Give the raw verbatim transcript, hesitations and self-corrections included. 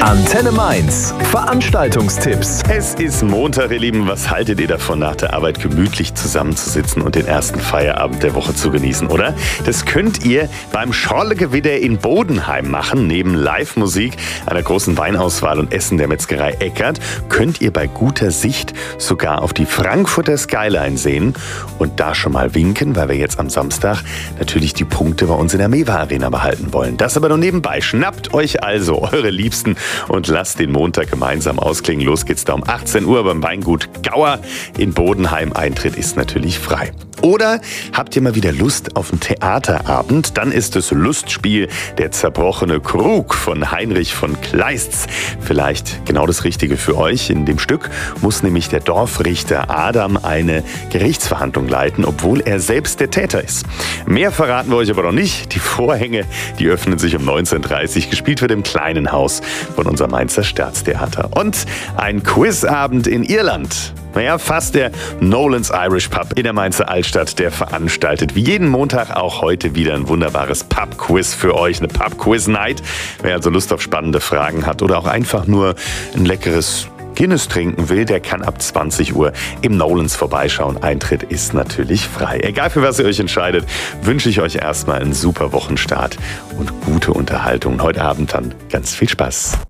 Antenne Mainz. Veranstaltungstipps. Es ist Montag, ihr Lieben. Was haltet ihr davon, nach der Arbeit gemütlich zusammenzusitzen und den ersten Feierabend der Woche zu genießen, oder? Das könnt ihr beim Schorlegewitter in Bodenheim machen. Neben Live-Musik, einer großen Weinauswahl und Essen der Metzgerei Eckert könnt ihr bei guter Sicht sogar auf die Frankfurter Skyline sehen und da schon mal winken, weil wir jetzt am Samstag natürlich die Punkte bei uns in der Mewa Arena behalten wollen. Das aber nur nebenbei. Schnappt euch also eure Liebsten und lasst den Montag gemeinsam ausklingen. Los geht's da um achtzehn Uhr beim Weingut Gauer in Bodenheim. Eintritt ist natürlich frei. Oder habt ihr mal wieder Lust auf einen Theaterabend? Dann ist das Lustspiel Der zerbrochene Krug von Heinrich von Kleist's vielleicht genau das Richtige für euch. In dem Stück muss nämlich der Dorfrichter Adam eine Gerichtsverhandlung leiten, obwohl er selbst der Täter ist. Mehr verraten wir euch aber noch nicht. Die Vorhänge, die öffnen sich um neunzehn Uhr dreißig. Gespielt wird im kleinen Haus von unserem Mainzer Staatstheater. Und ein Quizabend in Irland. Naja, fast der Nolan's Irish Pub in der Mainzer Altstadt, der veranstaltet wie jeden Montag auch heute wieder ein wunderbares Pub-Quiz für euch, eine Pub-Quiz-Night. Wer also Lust auf spannende Fragen hat oder auch einfach nur ein leckeres Guinness trinken will, der kann ab zwanzig Uhr im Nolans vorbeischauen. Eintritt ist natürlich frei. Egal für was ihr euch entscheidet, wünsche ich euch erstmal einen super Wochenstart und gute Unterhaltung. Heute Abend dann ganz viel Spaß.